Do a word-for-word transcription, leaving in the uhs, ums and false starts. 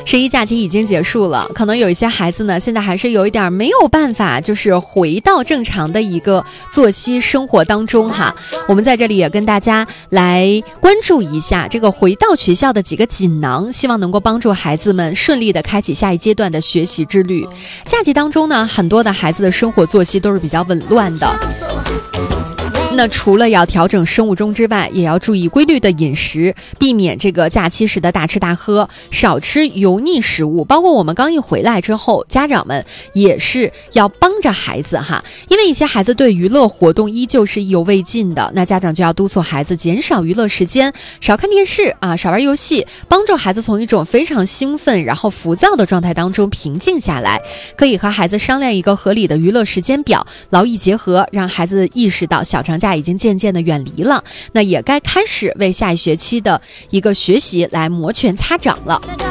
十一假期已经结束了，可能有一些孩子呢，现在还是有一点没有办法，就是回到正常的一个作息生活当中哈。我们在这里也跟大家来关注一下这个回到学校的几个锦囊，希望能够帮助孩子们顺利的开启下一阶段的学习之旅。假期当中呢，很多的孩子的生活作息都是比较紊乱的。那除了要调整生物钟之外，也要注意规律的饮食，避免这个假期时的大吃大喝，少吃油腻食物。包括我们刚一回来之后，家长们也是要帮着孩子哈，因为一些孩子对娱乐活动依旧是意犹未尽的，那家长就要督促孩子减少娱乐时间，少看电视啊，少玩游戏，帮助孩子从一种非常兴奋然后浮躁的状态当中平静下来。可以和孩子商量一个合理的娱乐时间表，劳逸结合，让孩子意识到小长假已经渐渐的远离了，那也该开始为下一学期的一个学习来摩拳擦掌了。